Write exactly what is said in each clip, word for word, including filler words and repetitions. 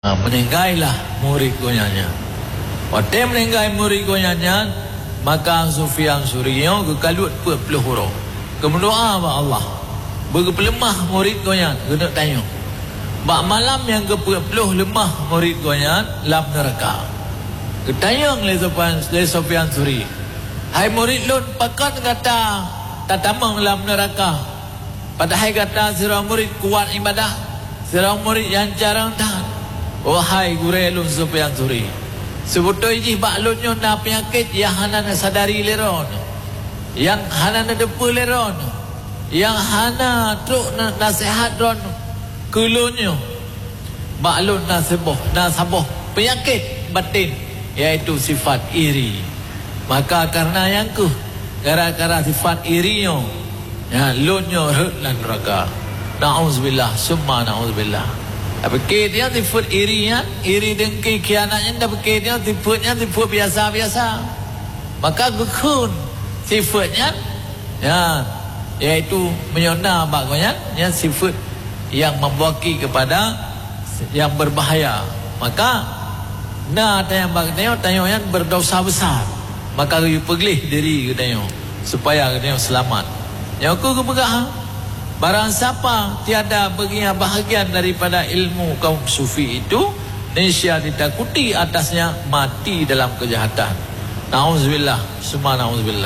Ha, meninggallah murid gonyanya. Waktu meninggal murid gonyanya, maka Sufyan Suriyo kekalut puluh huruf. Kemendoa ba Allah. Berpelemah murid goyan, kena tanya. Bak malam yang ke puluh lemah murid goyan lam neraka. Ketayang le Sufyan le Sufyan Suri. Hai murid lun pakan kata tatamang lam neraka. Padahal kata sira murid kuat ibadah, sira murid yang jarang tahan. Wahai gurelun Sufyan Suri, sebutoi ji baklunyo na penyakit yang hana sadari leron, yang hana depu leron, yang hana truk nasihat ron kulunyo baklun na seboh na saboh penyakit batin, yaitu sifat iri. Maka karena yang ku gara-gara sifat irinya, ya lunyo lan neraka. Nauzubillah summa nauzubillah. Apakah dia sifat irinya, iri dengki khianatnya, apakah dia sifatnya sifat biasa-biasa. Maka gukun sifatnya, ya, yaitu menyona bagusnya, ya sifat yang membaki kepada yang berbahaya. Maka na tanya bagusnya, tanya yang berdosa besar. Maka you peglih diri katanya supaya katanya selamat. Yang aku kepegah. Barang siapa tiada bagian bahagian daripada ilmu kaum sufi itu, nescaya ditakuti atasnya mati dalam kejahatan. Nauzubillah, summa nauzubillah.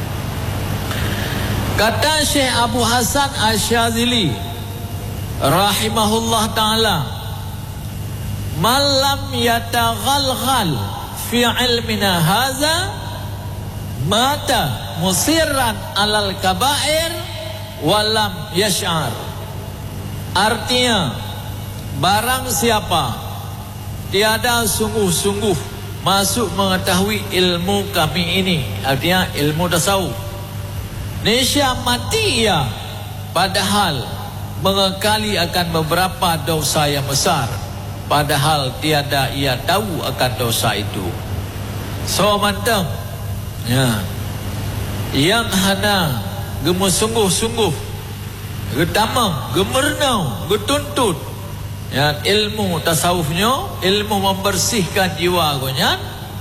Kata Syekh Abu Hasan Asy-Syadzili rahimahullah taala, "Man lam yataghalghal fi ilmina hadza mata musirran alal kaba'ir walam yash'ar." Artinya, barang siapa tiada sungguh-sungguh masuk mengetahui ilmu kami ini, artinya ilmu tasawuf, nescaya mati ia, padahal mengekali akan beberapa dosa yang besar, padahal tiada ia tahu akan dosa itu. So mantap, ya, yang hana gemus sungguh-sungguh, getamang, gemernau, getuntut, ya, ilmu tasawufnya, ilmu membersihkan jiwa gonyan,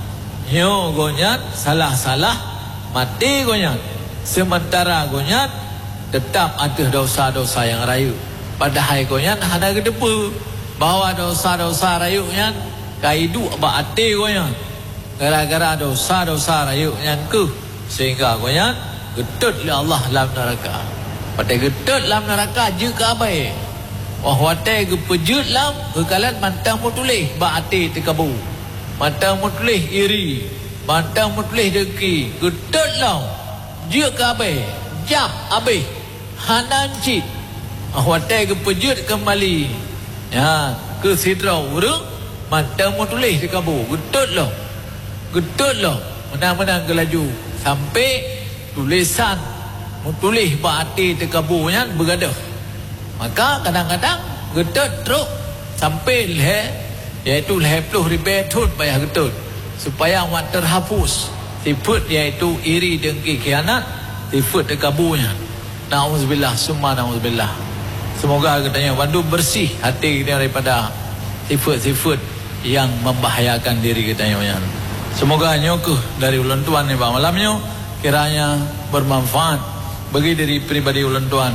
yo gonyan salah-salah mati gonyan. Sementara gonyan tetap ada dosa-dosa yang rayu. Padahal gonyan hana gedepu bahawa dosa-dosa rayunya kaidu ba ati gonyan. Gara-gara dosa-dosa rayunya ke sehingga gonyan getut oleh Allah dalam neraka. Pada getut dalam neraka juga baik. Wah watai ke pejut lam kekalan mantang mutulih ba ati tekabu. Mantang mutulih iri, mantang mutulih dengki. Getut lam juga baik. Jap habis. Hanan cik. Wah watai ke pejut kembali. Ya, ke sidra urung mantang mutulih tekabu. Getut lam. Getut lam. Menang-menang gelaju sampai tulisan tulis berarti tekabunya bergaduh. Maka kadang-kadang getut teruk sampai leh, iaitu leh puluh ribetun payah getut supaya awak terhapus sifat iaitu iri dengki khianat, sifat tekabunya. Nauzubillah summa nauzubillah. Semoga katanya wandu bersih hati kita daripada sifat-sifat yang membahayakan diri kita. Semoga nyokuh dari ulang tuan ni bang malamnya kiranya bermanfaat bagi diri pribadi ulang tuan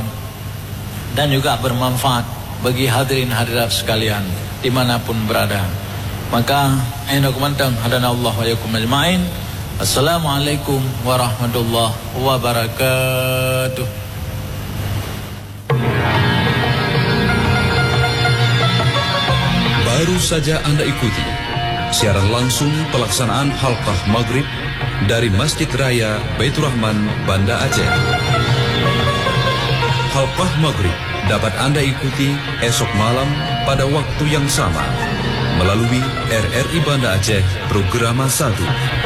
dan juga bermanfaat bagi hadirin hadirat sekalian dimanapun berada. Maka aina kumantang hadana Allah wa yakum ajma'in. Assalamualaikum warahmatullahi wabarakatuh. Baru saja Anda ikuti siaran langsung pelaksanaan halqah maghrib dari Masjid Raya Baitur Rahman, Banda Aceh. Halqah maghrib dapat Anda ikuti esok malam pada waktu yang sama melalui R R I Banda Aceh Programa satu.